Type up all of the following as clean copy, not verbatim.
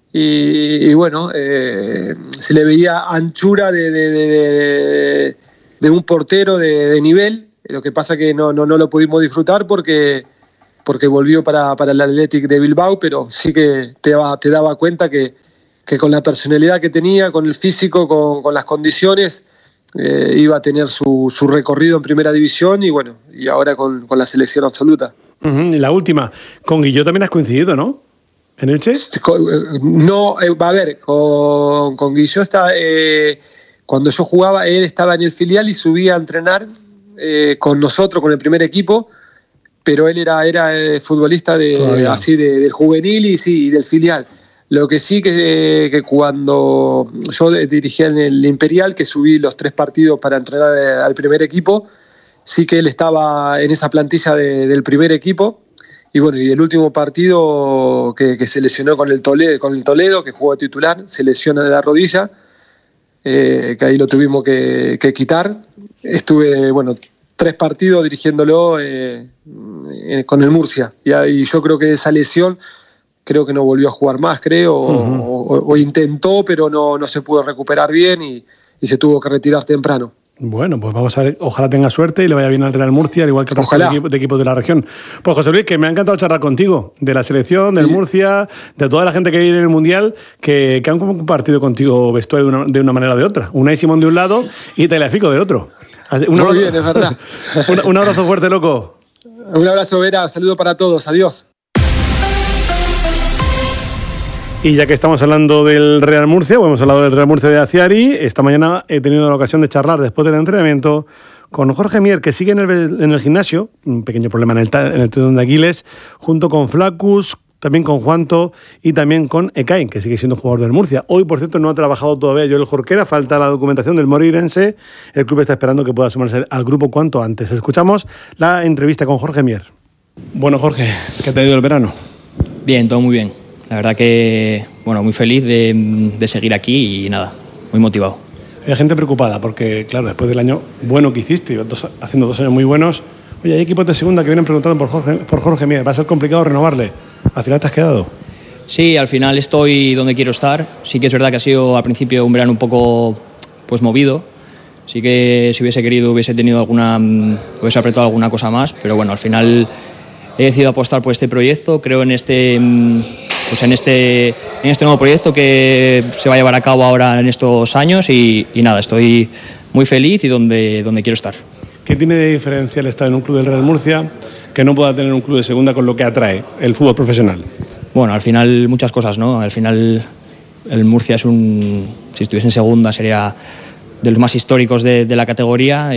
y bueno, se le veía anchura de un portero de nivel. Lo que pasa que no lo pudimos disfrutar porque volvió para el Athletic de Bilbao, pero sí que te daba cuenta que con la personalidad que tenía, con el físico, con las condiciones, iba a tener su recorrido en primera división y bueno, y ahora con la selección absoluta. Y la última, con Guilló también has coincidido, ¿no? ¿En Elche? No, a ver, con Guilló cuando yo jugaba, él estaba en el filial y subía a entrenar con nosotros, con el primer equipo, pero él era futbolista del juvenil y del filial. Lo que sí que cuando yo dirigía en el Imperial, que subí los 3 partidos para entrenar al primer equipo, sí que él estaba en esa plantilla del primer equipo. Y bueno, y el último partido que se lesionó con el Toledo, que jugó de titular, se lesiona de la rodilla, que ahí lo tuvimos que quitar. Estuve, 3 partidos dirigiéndolo con el Murcia. Y yo creo que de esa lesión, creo que no volvió a jugar más, o intentó, pero no se pudo recuperar bien y se tuvo que retirar temprano. Bueno, pues vamos a ver, ojalá tenga suerte y le vaya bien al Real Murcia, al igual que al resto de equipos de la región. Pues José Luis, que me ha encantado charlar contigo, de la selección, del Murcia, de toda la gente que viene en el Mundial, que han compartido contigo vestuario de una manera o de otra. Unai Simón de un lado y Tagliafico del otro. Muy bien, es verdad. Un abrazo fuerte, loco. Un abrazo, Vera, saludo para todos, adiós. Y ya que estamos hablando del Real Murcia, hemos hablado del Real Murcia de Aciari, esta mañana he tenido la ocasión de charlar después del entrenamiento con Jorge Mier, que sigue en el gimnasio, un pequeño problema en el tendón de Aquiles, junto con Flaccus, también con Juanto y también con Ekain, que sigue siendo jugador del Murcia. Hoy, por cierto, no ha trabajado todavía Joel Jorquera, falta la documentación del Moreirense. El club está esperando que pueda sumarse al grupo cuanto antes. Escuchamos la entrevista con Jorge Mier. Bueno, Jorge, ¿qué te ha ido el verano? Bien, todo muy bien. La verdad que, muy feliz de seguir aquí y nada, muy motivado. Hay gente preocupada porque, claro, después del año bueno que hiciste, haciendo 2 años muy buenos, oye, hay equipos de segunda que vienen preguntando por Jorge Mier, va a ser complicado renovarle. ¿Al final te has quedado? Sí, al final estoy donde quiero estar. Sí que es verdad que ha sido al principio un verano un poco movido. Sí que si hubiese querido hubiese apretado alguna cosa más, pero bueno, al final he decidido apostar por este proyecto. Creo en este nuevo proyecto que se va a llevar a cabo ahora en estos años y nada, estoy muy feliz y donde quiero estar. ¿Qué tiene de diferencial estar en un club del Real Murcia que no pueda tener un club de segunda con lo que atrae el fútbol profesional? Bueno, al final muchas cosas, ¿no? Al final el Murcia si estuviese en segunda sería de los más históricos de la categoría.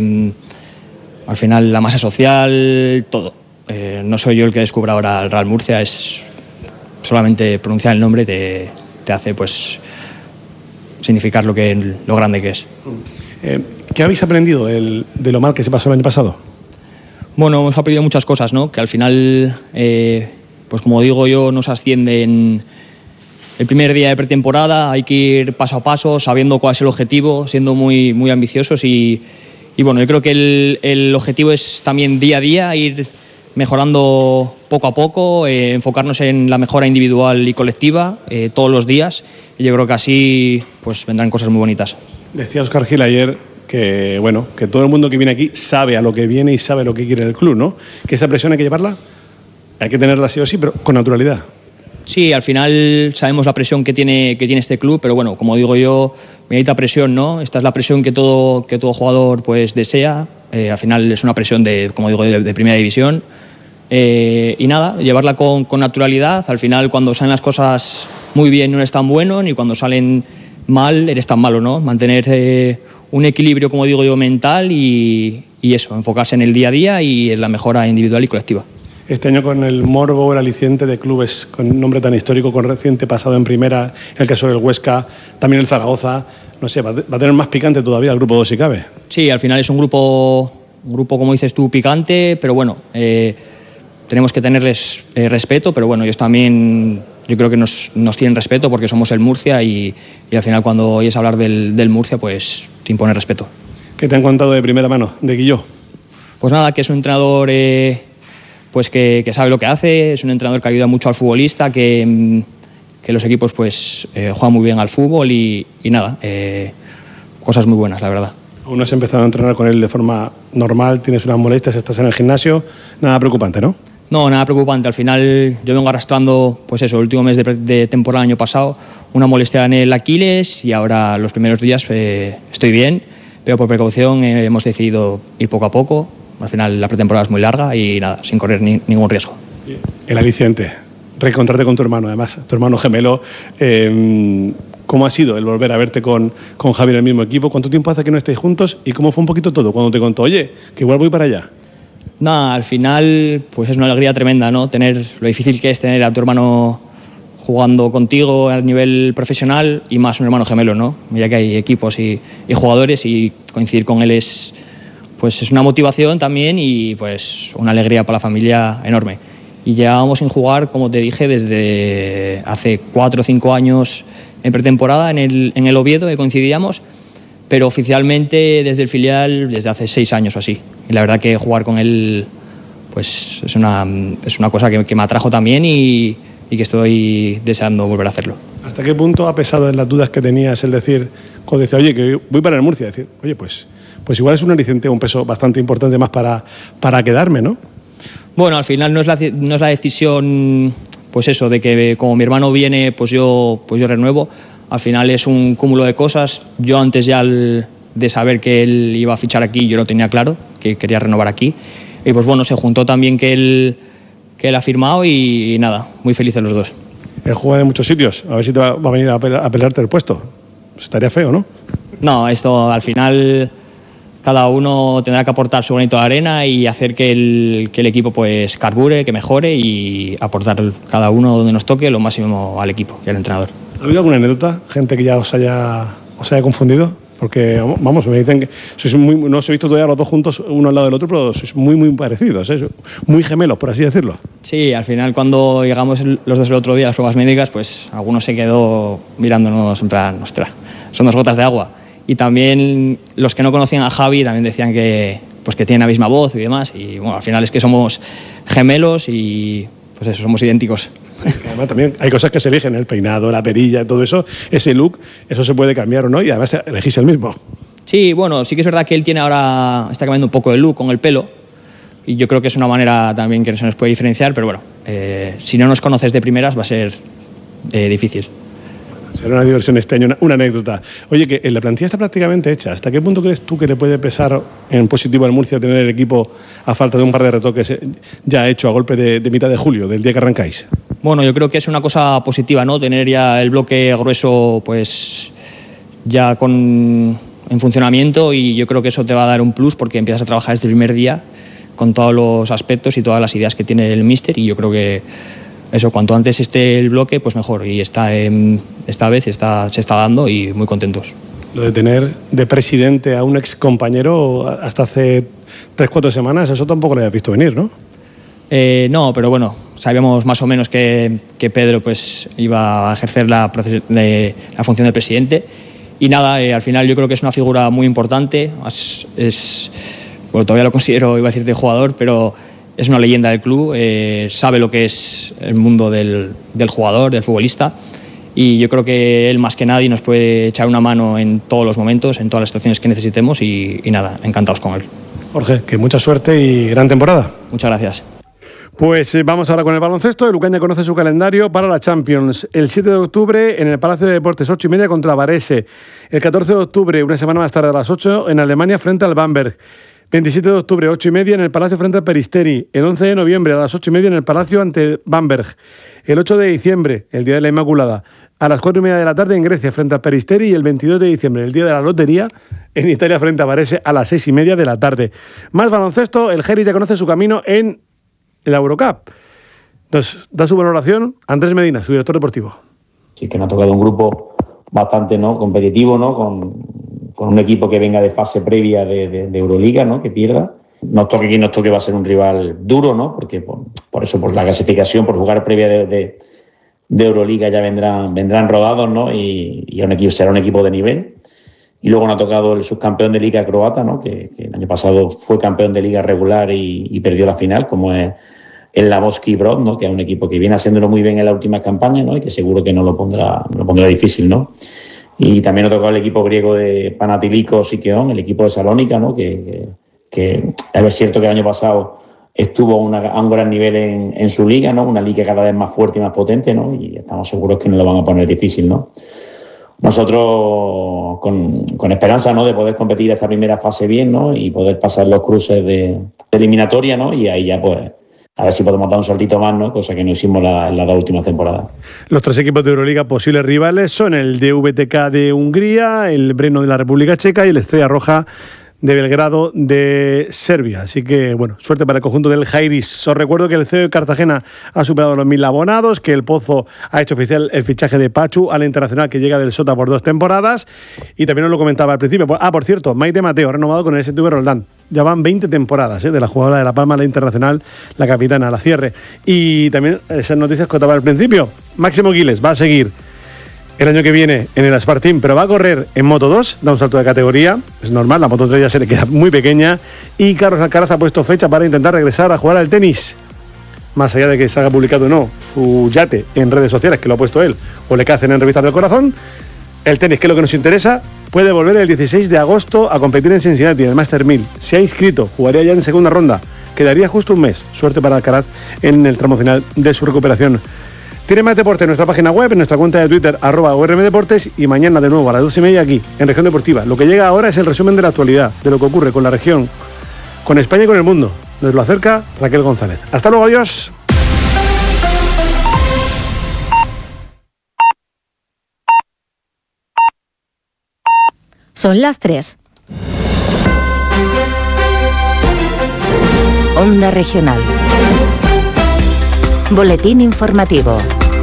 Al final la masa social, todo. No soy yo el que descubra ahora el Real Murcia, es solamente pronunciar el nombre te hace significar lo grande que es. ¿Qué habéis aprendido de lo mal que se pasó el año pasado? Bueno, hemos aprendido muchas cosas, ¿no? Que al final, como digo yo, nos ascienden el primer día de pretemporada, hay que ir paso a paso, sabiendo cuál es el objetivo, siendo muy, muy ambiciosos y yo creo que el objetivo es también día a día ir mejorando poco a poco, enfocarnos en la mejora individual y colectiva todos los días y yo creo que así vendrán cosas muy bonitas. Decía Óscar Gil ayer que todo el mundo que viene aquí sabe a lo que viene y sabe lo que quiere el club, ¿no? Que esa presión hay que llevarla, hay que tenerla sí o sí, pero con naturalidad. Sí, al final sabemos la presión que tiene este club, pero como digo yo, medita presión, ¿no? Esta es la presión que todo jugador desea. Al final es una presión de primera división. Y nada, llevarla con naturalidad. Al final, cuando salen las cosas muy bien no eres tan bueno, ni cuando salen mal eres tan malo, ¿no? Mantener un equilibrio, como digo yo, mental y eso, enfocarse en el día a día y en la mejora individual y colectiva. Este año con el morbo, el aliciente de clubes con un nombre tan histórico, con reciente pasado en primera, el caso del Huesca, también el Zaragoza, no sé, va a tener más picante todavía el grupo 2 si cabe. Sí, al final es un grupo como dices tú, picante, pero tenemos que tenerles respeto, pero ellos también yo creo que nos tienen respeto porque somos el Murcia y al final cuando oyes hablar del Murcia pues te impone respeto. ¿Qué te han contado de primera mano de Guilló? Pues nada, que es un entrenador que sabe lo que hace, es un entrenador que ayuda mucho al futbolista, que los equipos pues juegan muy bien al fútbol y nada, cosas muy buenas, la verdad. Aún no has empezado a entrenar con él de forma normal, tienes unas molestias, estás en el gimnasio, nada preocupante, ¿no? No, nada preocupante. Al final yo vengo arrastrando, pues eso, el último mes de temporada el año pasado, una molestia en el Aquiles y ahora los primeros días estoy bien, pero por precaución hemos decidido ir poco a poco. Al final la pretemporada es muy larga y nada, sin correr ningún riesgo. El aliciente, reencontrarte con tu hermano, además, tu hermano gemelo. ¿Cómo ha sido el volver a verte con Javi en el mismo equipo? ¿Cuánto tiempo hace que no estéis juntos? ¿Y cómo fue un poquito todo cuando te contó, oye, que igual voy para allá? Nada, al final pues es una alegría tremenda, ¿no? Tener lo difícil que es tener a tu hermano jugando contigo a nivel profesional y más un hermano gemelo, ¿no? Ya que hay equipos y jugadores y coincidir con él es una motivación también y pues una alegría para la familia enorme. Y llevábamos sin jugar, como te dije, desde hace 4 o 5 años en pretemporada en el Oviedo, que coincidíamos, pero oficialmente desde el filial desde hace 6 años o así. Y la verdad que jugar con él pues es una cosa que me atrajo también y que estoy deseando volver a hacerlo. ¿Hasta qué punto ha pesado en las dudas que tenías el decir, cuando decía, oye, que voy para el Murcia, decir, oye, pues igual es un aliciente, un peso bastante importante más para quedarme, ¿no? Bueno, al final no es la decisión, pues eso, de que como mi hermano viene, pues yo renuevo. Al final es un cúmulo de cosas. Yo antes ya de saber que él iba a fichar aquí, yo lo tenía claro, que quería renovar aquí. Y pues bueno, se juntó también que él ha firmado y nada, muy felices los dos. Él juega en muchos sitios, a ver si te va a venir a pelearte el puesto. Pues estaría feo, ¿no? No, esto al final cada uno tendrá que aportar su granito de arena y hacer que el equipo pues carbure, que mejore y aportar cada uno donde nos toque lo máximo al equipo y al entrenador. ¿Ha habido alguna anécdota? ¿Gente que ya os haya confundido? Porque, vamos, me dicen que no os he visto todavía los dos juntos uno al lado del otro, pero sois muy, muy parecidos, ¿eh? Muy gemelos, por así decirlo. Sí, al final cuando llegamos los dos el otro día a las pruebas médicas, pues alguno se quedó mirándonos en plan, ostras, son 2 gotas de agua. Y también los que no conocían a Javi también decían que tienen la misma voz y demás. Y bueno, al final es que somos gemelos y pues eso, somos idénticos. Además también hay cosas que se eligen, el peinado, la perilla, todo eso, ese look, eso se puede cambiar o no y además elegís el mismo. Sí, bueno, sí que es verdad que él está cambiando un poco el look con el pelo y yo creo que es una manera también que se nos puede diferenciar, pero bueno, si no nos conoces de primeras va a ser difícil. Será una diversión este año, una anécdota. Oye, que la plantilla está prácticamente hecha. ¿Hasta qué punto crees tú que le puede pesar en positivo al Murcia tener el equipo a falta de un par de retoques ya hecho a golpe de mitad de julio, del día que arrancáis? Bueno, yo creo que es una cosa positiva, ¿no? Tener ya el bloque grueso pues ya en funcionamiento y yo creo que eso te va a dar un plus porque empiezas a trabajar desde el primer día con todos los aspectos y todas las ideas que tiene el míster y yo creo que eso, cuanto antes esté el bloque, pues mejor. Y esta vez se está dando y muy contentos. Lo de tener de presidente a un ex compañero hasta hace 3-4 semanas, eso tampoco lo habías visto venir, ¿no? No, pero bueno, sabíamos más o menos que Pedro pues iba a ejercer la función de presidente. Y nada, al final yo creo que es una figura muy importante. Bueno, todavía lo considero, iba a decir, de jugador, pero es una leyenda del club, sabe lo que es el mundo del jugador, del futbolista y yo creo que él más que nadie nos puede echar una mano en todos los momentos, en todas las situaciones que necesitemos y nada, encantados con él. Jorge, que mucha suerte y gran temporada. Muchas gracias. Pues vamos ahora con el baloncesto. El Ucaña conoce su calendario para la Champions. El 7 de octubre en el Palacio de Deportes, 8:30 contra Varese. El 14 de octubre, una semana más tarde a las 8, en Alemania frente al Bamberg. 27 de octubre, 8:30 en el Palacio frente al Peristeri. El 11 de noviembre a las 8:30 en el Palacio ante Bamberg. El 8 de diciembre, el Día de la Inmaculada, a las 4:30 de la tarde en Grecia frente al Peristeri. Y el 22 de diciembre, el Día de la Lotería, en Italia frente a Varese a las 6:30 de la tarde. Más baloncesto, el Geri ya conoce su camino en la Eurocup. Nos da su valoración Andrés Medina, su director deportivo. Sí que nos ha tocado un grupo bastante competitivo, con un equipo que venga de fase previa de Euroliga, que pierda. Nos toque quien nos toque va a ser un rival duro, porque por eso, por la clasificación, por jugar previa de Euroliga ya vendrán rodados, y será un equipo de nivel. Y luego nos ha tocado el subcampeón de Liga croata, que el año pasado fue campeón de Liga regular y perdió la final, como es en la Boski Brod, ¿no? Que es un equipo que viene haciéndolo muy bien en la última campaña, ¿no? Y que seguro que no lo pondrá difícil, ¿no? Y también nos tocó el equipo griego de Panathinaikos Ikeón, el equipo de Salónica, ¿no? Que es cierto que el año pasado estuvo a un gran nivel en su liga, ¿no? Una liga cada vez más fuerte y más potente, ¿no? Y estamos seguros que no lo van a poner difícil, ¿no? Nosotros con esperanza, ¿no? De poder competir esta primera fase bien, ¿no? Y poder pasar los cruces de eliminatoria, ¿no? Y ahí ya pues a ver si podemos dar un saltito más, ¿no? Cosa que no hicimos en las 2 últimas temporadas. Los 3 equipos de Euroliga posibles rivales son el DVTK de Hungría, el Brno de la República Checa y el Estrella Roja de Belgrado de Serbia. Así que, bueno, suerte para el conjunto del Jairis. Os recuerdo que el CEO de Cartagena ha superado los 1000 abonados, que el Pozo ha hecho oficial el fichaje de Pachu a la Internacional, que llega del Sota por 2 temporadas. Y también os lo comentaba al principio. Por cierto, Maite Mateo, renovado con el STV Roldán. Ya van 20 temporadas de la jugadora de La Palma a la Internacional, la capitana, la cierre. Y también esas noticias que contaba al principio. Máximo Giles va a seguir el año que viene en el Aspartim, pero va a correr en Moto 2, da un salto de categoría, es normal, la Moto 3 ya se le queda muy pequeña, y Carlos Alcaraz ha puesto fecha para intentar regresar a jugar al tenis, más allá de que se haya publicado o no su yate en redes sociales, que lo ha puesto él, o le cacen en Revistas del Corazón. El tenis, que es lo que nos interesa, puede volver el 16 de agosto a competir en Cincinnati, en el Master 1000, se ha inscrito, jugaría ya en segunda ronda, quedaría justo un mes, suerte para Alcaraz en el tramo final de su recuperación. Tiene más deporte en nuestra página web, en nuestra cuenta de Twitter, @ORMDeportes, y mañana de nuevo a las 2:30 aquí, en Región Deportiva. Lo que llega ahora es el resumen de la actualidad, de lo que ocurre con la región, con España y con el mundo. Nos lo acerca Raquel González. Hasta luego, adiós. Son las 3. Onda Regional. Boletín informativo.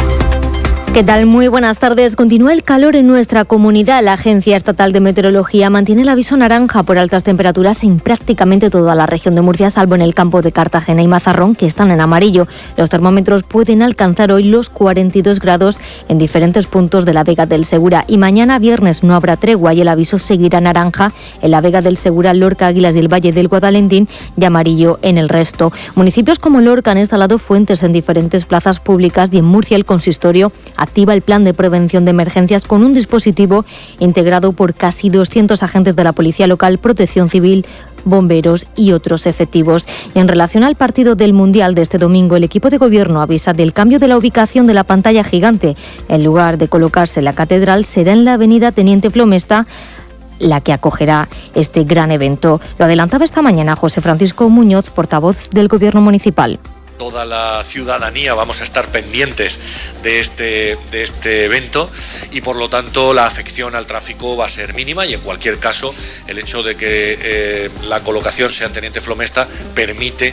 ¿Qué tal? Muy buenas tardes. Continúa el calor en nuestra comunidad. La Agencia Estatal de Meteorología mantiene el aviso naranja por altas temperaturas en prácticamente toda la región de Murcia, salvo en el campo de Cartagena y Mazarrón, que están en amarillo. Los termómetros pueden alcanzar hoy los 42 grados en diferentes puntos de la Vega del Segura. Y mañana viernes no habrá tregua y el aviso seguirá naranja en la Vega del Segura, Lorca, Águilas y el Valle del Guadalentín, y amarillo en el resto. Municipios como Lorca han instalado fuentes en diferentes plazas públicas, y en Murcia el consistorio activa el plan de prevención de emergencias con un dispositivo integrado por casi 200 agentes de la Policía Local, Protección Civil, bomberos y otros efectivos. Y en relación al partido del Mundial de este domingo, el equipo de gobierno avisa del cambio de la ubicación de la pantalla gigante. En lugar de colocarse en la catedral, será en la avenida Teniente Flomesta la que acogerá este gran evento. Lo adelantaba esta mañana José Francisco Muñoz, portavoz del Gobierno municipal. Toda la ciudadanía vamos a estar pendientes de este evento y por lo tanto la afección al tráfico va a ser mínima, y en cualquier caso el hecho de que la colocación sea en Teniente Flomesta permite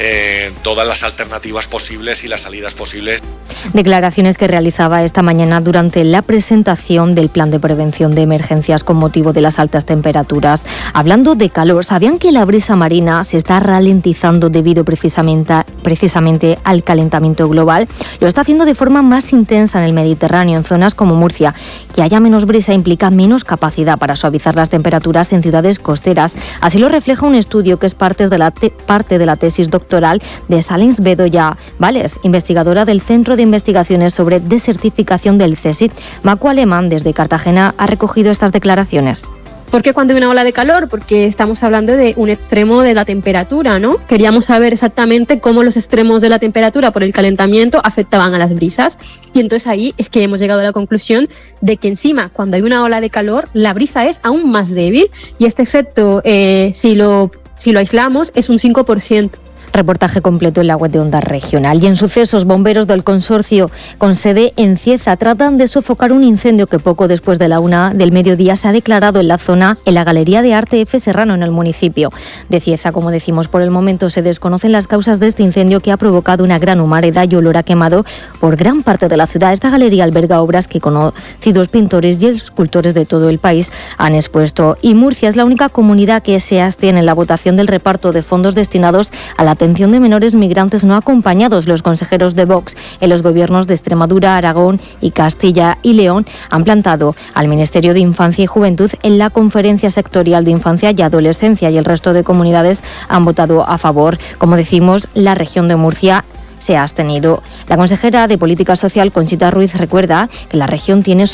todas las alternativas posibles y las salidas posibles. Declaraciones que realizaba esta mañana durante la presentación del plan de prevención de emergencias con motivo de las altas temperaturas. Hablando de calor, ¿sabían que la brisa marina se está ralentizando debido precisamente al calentamiento global? Lo está haciendo de forma más intensa en el Mediterráneo, en zonas como Murcia. Que haya menos brisa implica menos capacidad para suavizar las temperaturas en ciudades costeras. Así lo refleja un estudio que es parte de la tesis doctoral de Salins Bedoya Vales, investigadora del Centro de Investigaciones sobre Desertificación del CSIC. Macu Alemán, desde Cartagena, ha recogido estas declaraciones. ¿Por qué cuando hay una ola de calor? Porque estamos hablando de un extremo de la temperatura, ¿no? Queríamos saber exactamente cómo los extremos de la temperatura por el calentamiento afectaban a las brisas. Y entonces ahí es que hemos llegado a la conclusión de que encima, cuando hay una ola de calor, la brisa es aún más débil. Y este efecto, si lo aislamos, es un 5%. Reportaje completo en la web de Onda Regional. Y en sucesos, bomberos del consorcio con sede en Cieza tratan de sofocar un incendio que poco después de la 1 del mediodía se ha declarado en la zona, en la Galería de Arte F. Serrano, en el municipio de Cieza. Como decimos, por el momento se desconocen las causas de este incendio, que ha provocado una gran humareda y olor a quemado por gran parte de la ciudad. Esta galería alberga obras que conocidos pintores y escultores de todo el país han expuesto. Y Murcia es la única comunidad que se abstiene en la votación del reparto de fondos destinados a la atención de menores migrantes no acompañados. Los consejeros de Vox en los gobiernos de Extremadura, Aragón y Castilla y León han plantado al Ministerio de Infancia y Juventud en la Conferencia Sectorial de Infancia y Adolescencia, y el resto de comunidades han votado a favor. Como decimos, la región de Murcia se ha abstenido. La consejera de Política Social, Conchita Ruiz, recuerda que la región tiene